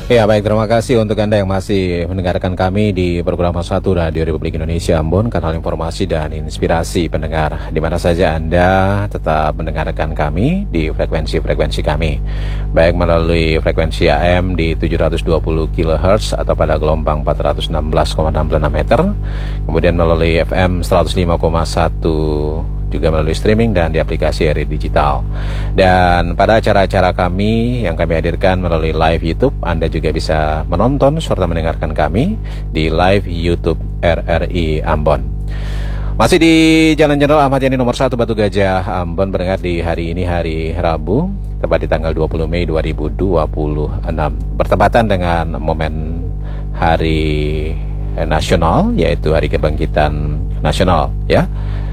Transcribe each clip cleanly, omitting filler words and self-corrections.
Ya baik, terima kasih untuk Anda yang masih mendengarkan kami di program Satu Radio Republik Indonesia Ambon, kanal informasi dan inspirasi pendengar. Di mana saja Anda tetap mendengarkan kami di frekuensi-frekuensi kami, baik melalui frekuensi AM di 720 kHz atau pada gelombang 416,66 meter, kemudian melalui FM 105,1, juga melalui streaming dan di aplikasi RRI Digital. Dan pada acara-acara kami yang kami hadirkan melalui live YouTube, Anda juga bisa menonton serta mendengarkan kami di live YouTube RRI Ambon. Masih di Jalan Jenderal Ahmad Yani nomor 1 Batu Gajah Ambon, pendengar, di hari ini hari Rabu, tepat di tanggal 20 Mei 2026, bertepatan dengan momen hari nasional, yaitu Hari Kebangkitan Nasional, ya,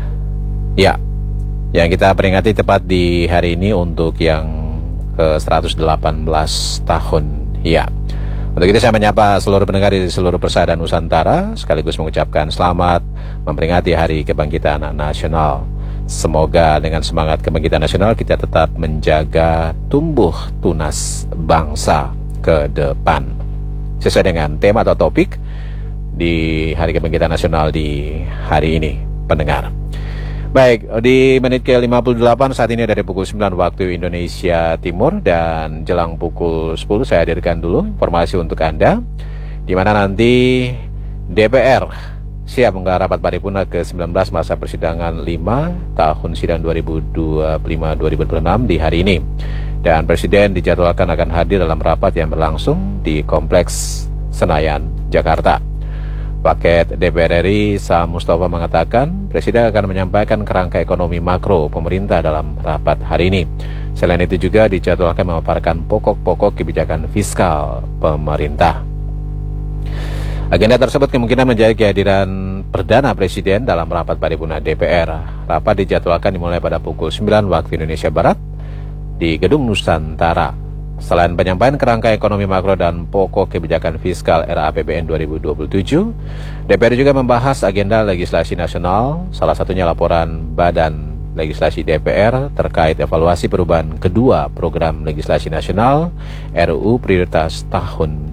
yang kita peringati tepat di hari ini untuk yang ke-118 tahun, ya. Untuk itu saya menyapa seluruh pendengar di seluruh persada Nusantara, sekaligus mengucapkan selamat memperingati Hari Kebangkitan Nasional. Semoga dengan semangat kebangkitan nasional kita tetap menjaga tumbuh tunas bangsa ke depan, sesuai dengan tema atau topik di Hari Kebangkitan Nasional di hari ini, pendengar. Baik, di menit ke-58 saat ini dari pukul 9 waktu Indonesia Timur, dan jelang pukul 10 saya hadirkan dulu informasi untuk Anda, di mana nanti DPR siap menggelar rapat paripurna ke-19 masa persidangan 5 tahun sidang 2025-2026 di hari ini. Dan Presiden dijadwalkan akan hadir dalam rapat yang berlangsung di Kompleks Senayan, Jakarta. Paket DPR RI Sam Mustafa mengatakan Presiden akan menyampaikan kerangka ekonomi makro pemerintah dalam rapat hari ini. Selain itu juga dijadwalkan memaparkan pokok-pokok kebijakan fiskal pemerintah. Agenda tersebut kemungkinan menjadi kehadiran Perdana Presiden dalam rapat paripurna DPR. Rapat dijadwalkan dimulai pada pukul 9 waktu Indonesia Barat di Gedung Nusantara. Selain penyampaian kerangka ekonomi makro dan pokok kebijakan fiskal RAPBN 2027, DPR juga membahas agenda legislasi nasional, salah satunya laporan Badan Legislasi DPR terkait evaluasi perubahan kedua program legislasi nasional RUU Prioritas tahun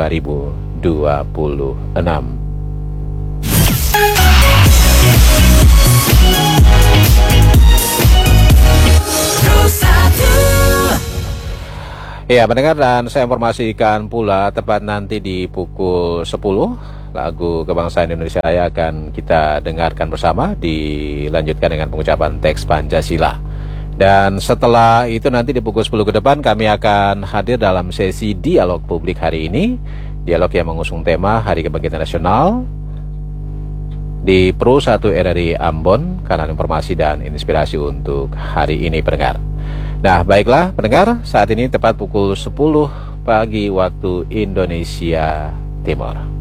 2026. Ya, pendengar, dan saya informasikan pula tepat nanti di pukul 10 lagu kebangsaan Indonesia akan kita dengarkan bersama, dilanjutkan dengan pengucapan teks Pancasila. Dan setelah itu nanti di pukul 10 ke depan kami akan hadir dalam sesi dialog publik hari ini, dialog yang mengusung tema Hari Kebangkitan Nasional di Pro 1 RRI Ambon, kanal informasi dan inspirasi untuk hari ini, pendengar. Nah, baiklah pendengar, saat ini tepat pukul 10 pagi waktu Indonesia Timur.